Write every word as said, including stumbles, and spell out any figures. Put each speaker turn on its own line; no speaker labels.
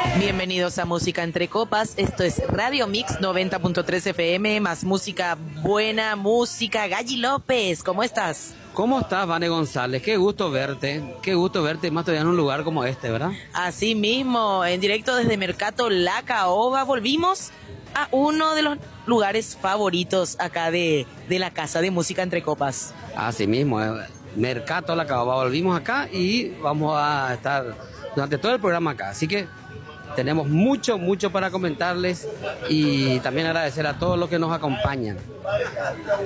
Bienvenidos a Música Entre Copas, esto es Radio Mix noventa punto tres F M, más música buena, música. Galli López, ¿cómo estás?
¿Cómo estás, Vane González? Qué gusto verte, qué gusto verte, más todavía en un lugar como este, ¿verdad?
Así mismo, en directo desde Mercato La Caoba, volvimos a uno de los lugares favoritos acá de, de la Casa de Música Entre Copas.
Así mismo, eh, Mercato La Caoba, volvimos acá y vamos a estar durante todo el programa acá, así que tenemos mucho, mucho para comentarles y también agradecer a todos los que nos acompañan.